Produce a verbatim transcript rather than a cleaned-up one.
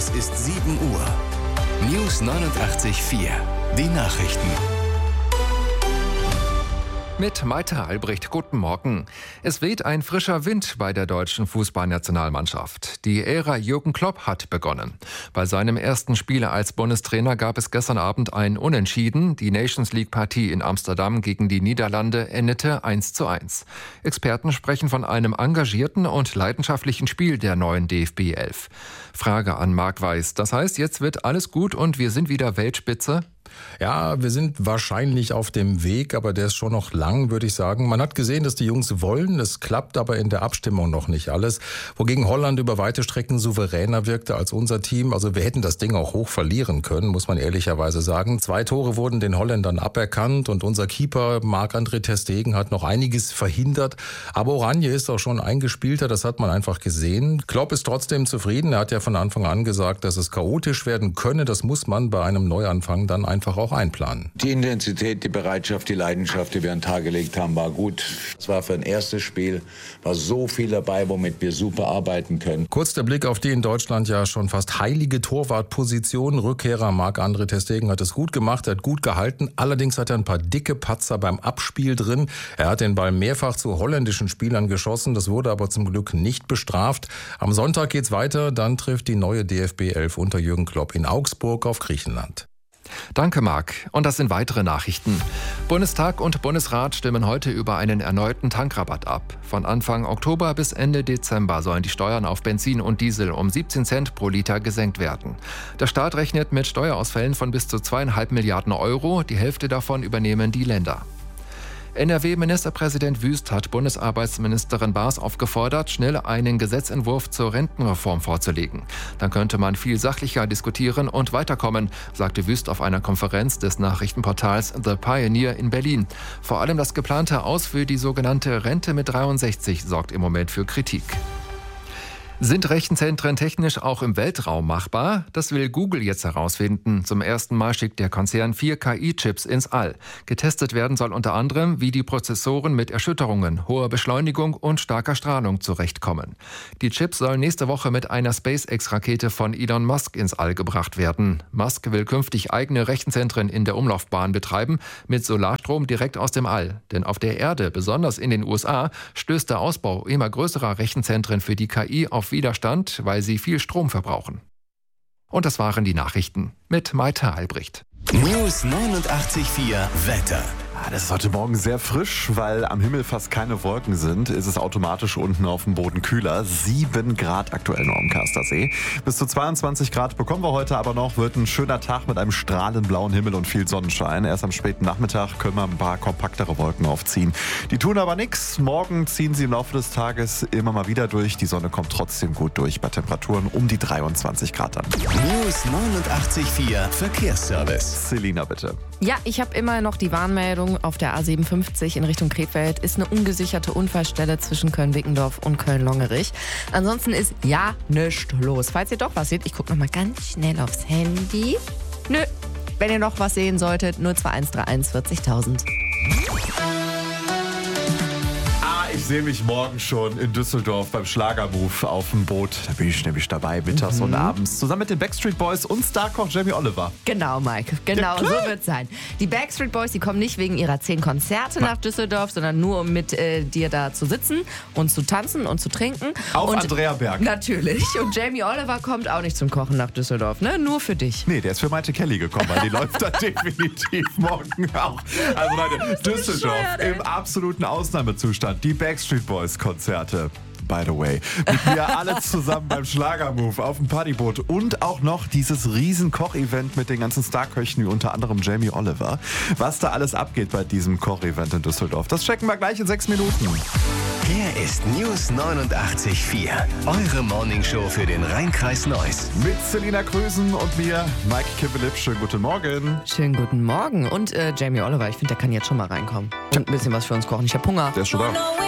Es ist sieben Uhr. News neunundachtzig Komma vier. Die Nachrichten. Mit Maite Albrecht, guten Morgen. Es weht ein frischer Wind bei der deutschen Fußballnationalmannschaft. Die Ära Jürgen Klopp hat begonnen. Bei seinem ersten Spiel als Bundestrainer gab es gestern Abend ein Unentschieden. Die Nations League-Partie in Amsterdam gegen die Niederlande endete eins zu eins. Experten sprechen von einem engagierten und leidenschaftlichen Spiel der neuen D F B elf. Frage an Marc Weiß. Das heißt, jetzt wird alles gut und wir sind wieder Weltspitze? Ja, wir sind wahrscheinlich auf dem Weg, aber der ist schon noch lang, würde ich sagen. Man hat gesehen, dass die Jungs wollen, es klappt aber in der Abstimmung noch nicht alles. Wogegen Holland über weite Strecken souveräner wirkte als unser Team. Also wir hätten das Ding auch hoch verlieren können, muss man ehrlicherweise sagen. Zwei Tore wurden den Holländern aberkannt und unser Keeper Marc-André ter Stegen hat noch einiges verhindert. Aber Oranje ist auch schon eingespielter, das hat man einfach gesehen. Klopp ist trotzdem zufrieden. Er hat ja von Anfang an gesagt, dass es chaotisch werden könne. Das muss man bei einem Neuanfang dann einfach einfach auch einplanen. Die Intensität, die Bereitschaft, die Leidenschaft, die wir an den Tag gelegt haben, war gut. Es war für ein erstes Spiel, war so viel dabei, womit wir super arbeiten können. Kurz der Blick auf die in Deutschland ja schon fast heilige Torwartposition. Rückkehrer Marc-André ter Stegen hat es gut gemacht, er hat gut gehalten. Allerdings hat er ein paar dicke Patzer beim Abspiel drin. Er hat den Ball mehrfach zu holländischen Spielern geschossen. Das wurde aber zum Glück nicht bestraft. Am Sonntag geht's weiter. Dann trifft die neue D F B elf unter Jürgen Klopp in Augsburg auf Griechenland. Danke, Marc. Und das sind weitere Nachrichten. Bundestag und Bundesrat stimmen heute über einen erneuten Tankrabatt ab. Von Anfang Oktober bis Ende Dezember sollen die Steuern auf Benzin und Diesel um siebzehn Cent pro Liter gesenkt werden. Der Staat rechnet mit Steuerausfällen von bis zu zweieinhalb Milliarden Euro. Die Hälfte davon übernehmen die Länder. N R W-Ministerpräsident Wüst hat Bundesarbeitsministerin Baas aufgefordert, schnell einen Gesetzentwurf zur Rentenreform vorzulegen. Dann könnte man viel sachlicher diskutieren und weiterkommen, sagte Wüst auf einer Konferenz des Nachrichtenportals The Pioneer in Berlin. Vor allem das geplante Aus für die sogenannte Rente mit dreiundsechzig sorgt im Moment für Kritik. Sind Rechenzentren technisch auch im Weltraum machbar? Das will Google jetzt herausfinden. Zum ersten Mal schickt der Konzern vier K I-Chips ins All. Getestet werden soll unter anderem, wie die Prozessoren mit Erschütterungen, hoher Beschleunigung und starker Strahlung zurechtkommen. Die Chips sollen nächste Woche mit einer SpaceX-Rakete von Elon Musk ins All gebracht werden. Musk will künftig eigene Rechenzentren in der Umlaufbahn betreiben, mit Solarstrom direkt aus dem All. Denn auf der Erde, besonders in den U S A, stößt der Ausbau immer größerer Rechenzentren für die K I auf Widerstand, weil sie viel Strom verbrauchen. Und das waren die Nachrichten mit Maite Albrecht. News neunundachtzig Komma vier Wetter. Das ist heute Morgen sehr frisch, weil am Himmel fast keine Wolken sind, ist es automatisch unten auf dem Boden kühler. sieben Grad aktuell nur am Kastersee. Bis zu zweiundzwanzig Grad bekommen wir heute aber noch. Wird ein schöner Tag mit einem strahlend blauen Himmel und viel Sonnenschein. Erst am späten Nachmittag können wir ein paar kompaktere Wolken aufziehen. Die tun aber nichts. Morgen ziehen sie im Laufe des Tages immer mal wieder durch. Die Sonne kommt trotzdem gut durch bei Temperaturen um die dreiundzwanzig Grad an. News neunundachtzig Komma vier Verkehrsservice. Selina, bitte. Ja, ich habe immer noch die Warnmeldung. Auf der A siebenundfünfzig in Richtung Krefeld ist eine ungesicherte Unfallstelle zwischen Köln-Wickendorf und Köln-Longerich. Ansonsten ist ja nichts los. Falls ihr doch was seht, ich gucke nochmal ganz schnell aufs Handy. Nö, wenn ihr noch was sehen solltet, null zwei eins drei eins vierzigtausend. Ich sehe mich morgen schon in Düsseldorf beim Schlagermove auf dem Boot. Da bin ich nämlich dabei, mittags mhm. und abends. Zusammen mit den Backstreet Boys und Starkoch Jamie Oliver. Genau, Mike. Genau, ja, so wird es sein. Die Backstreet Boys, die kommen nicht wegen ihrer zehn Konzerte nach Düsseldorf, sondern nur, um mit äh, dir da zu sitzen und zu tanzen und zu trinken. Auf und Andrea Berg. Natürlich. Und Jamie Oliver kommt auch nicht zum Kochen nach Düsseldorf, ne? Nur für dich. Nee, der ist für Maite Kelly gekommen, weil die läuft da definitiv morgen auch. Also Leute, Düsseldorf im absoluten Ausnahmezustand. Die Backstreet Boys Konzerte. By the way. Mit mir alle zusammen beim Schlagermove auf dem Partyboot und auch noch dieses riesen Kochevent mit den ganzen Starköchen, wie unter anderem Jamie Oliver. Was da alles abgeht bei diesem Kochevent in Düsseldorf, das checken wir gleich in sechs Minuten. Hier ist News neunundachtzig Komma vier, eure Morningshow für den Rhein-Kreis Neuss. Mit Selina Krösen und mir, Mike Kivelip. Schönen guten Morgen. Schönen guten Morgen. Und äh, Jamie Oliver, ich finde, der kann jetzt schon mal reinkommen. Und ein bisschen was für uns kochen. Ich habe Hunger. Der ist schon da.